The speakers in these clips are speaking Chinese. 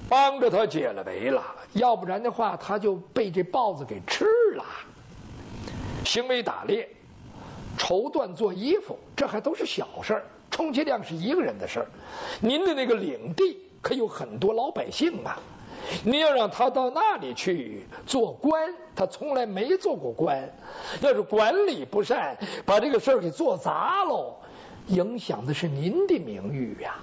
帮着他解了围了，要不然的话他就被这豹子给吃了。行为打猎、绸缎做衣服，这还都是小事儿，充其量是一个人的事儿。您的那个领地可有很多老百姓啊，您要让他到那里去做官，他从来没做过官，要是管理不善，把这个事儿给做砸喽，影响的是您的名誉呀。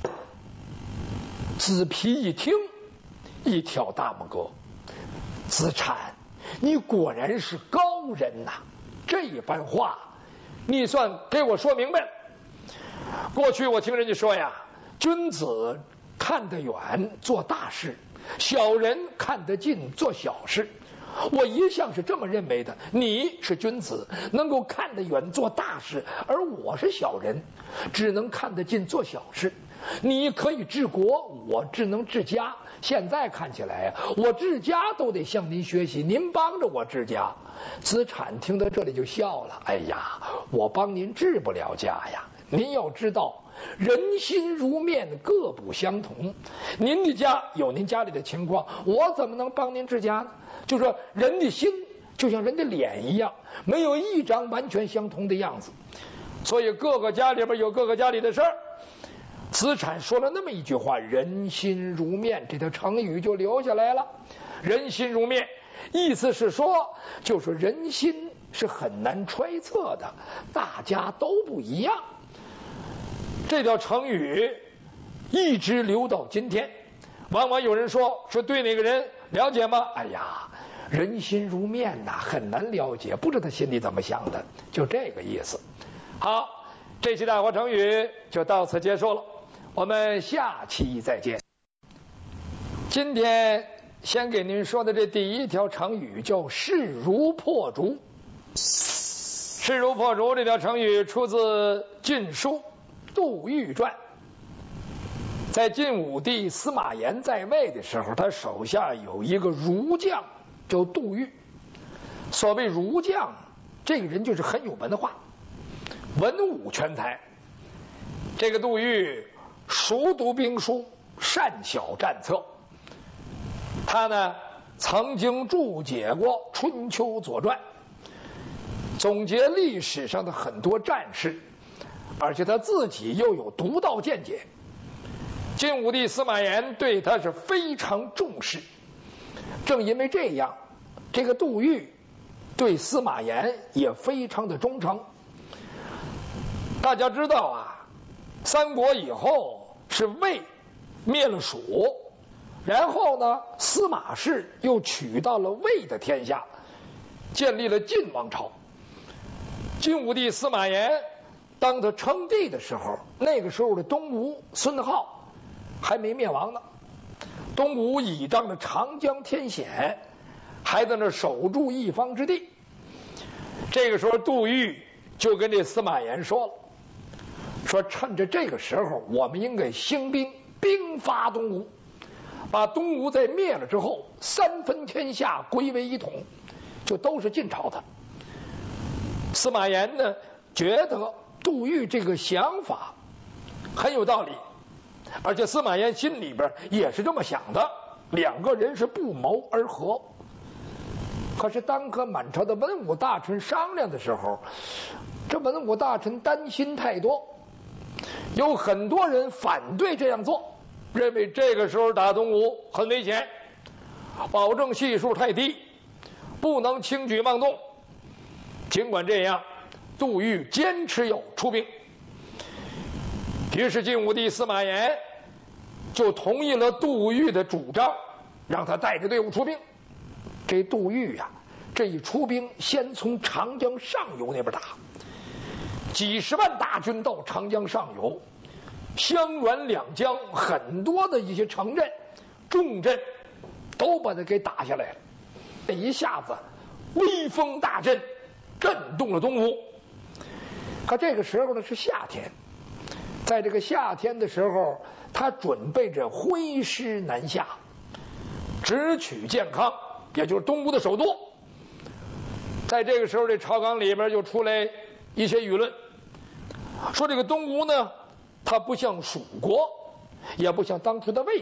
子皮一听，一挑大拇哥，子产，你果然是高人呐！这一番话，你算给我说明白了。过去我听人家说呀，君子看得远做大事，小人看得近做小事。我一向是这么认为的，你是君子，能够看得远做大事，而我是小人，只能看得近做小事。你可以治国，我只能治家。现在看起来我治家都得向您学习，您帮着我治家。子产听到这里就笑了，哎呀，我帮您治不了家呀。您要知道，人心如面，各不相同。您的家有您家里的情况，我怎么能帮您治家呢？就说人的心就像人的脸一样，没有一张完全相同的样子，所以各个家里边有各个家里的事儿。子产说了那么一句话，人心如面，这条成语就留下来了。人心如面，意思是说，就是人心是很难揣测的，大家都不一样。这条成语一直留到今天。往往有人说对那个人了解吗？哎呀，人心如面呐，很难了解，不知道他心里怎么想的，就这个意思。好，这期大话成语就到此结束了，我们下期再见。今天先给您说的这第一条成语叫势如破竹。势如破竹这条成语出自《晋书·杜预传》。在晋武帝司马炎在位的时候，他手下有一个儒将叫杜预。所谓儒将，这个人就是很有文化，文武全才。这个杜预熟读兵书，善晓战策。他呢曾经注解过《春秋左传》，总结历史上的很多战事，而且他自己又有独到见解。晋武帝司马炎对他是非常重视，正因为这样，这个杜预对司马炎也非常的忠诚。大家知道啊，三国以后是魏灭了蜀，然后呢司马氏又取到了魏的天下，建立了晋王朝。晋武帝司马炎当他称帝的时候，那个时候的东吴孙皓还没灭亡呢，东吴倚仗着长江天险，还在那守住一方之地。这个时候杜预就跟这司马炎说了，说趁着这个时候，我们应该兴兵，兵伐东吴，把东吴在灭了之后，三分天下归为一统，就都是晋朝的。司马炎呢觉得杜预这个想法很有道理，而且司马炎心里边也是这么想的，两个人是不谋而合。可是当和满朝的文武大臣商量的时候，这文武大臣担心太多，有很多人反对这样做，认为这个时候打东吴很危险，保证系数太低，不能轻举妄动。尽管这样，杜预坚持要出兵。于是晋武帝司马炎就同意了杜预的主张，让他带着队伍出兵。这杜预呀，这一出兵，先从长江上游那边打，几十万大军到长江上游，湘滦两江很多的一些城镇、重镇都把它给打下来了。这一下子威风大振，震动了东吴。可这个时候呢是夏天，在这个夏天的时候，他准备着挥师南下，直取建康，也就是东吴的首都。在这个时候，这朝纲里边就出来一些舆论，说这个东吴呢，它不像蜀国，也不像当初的魏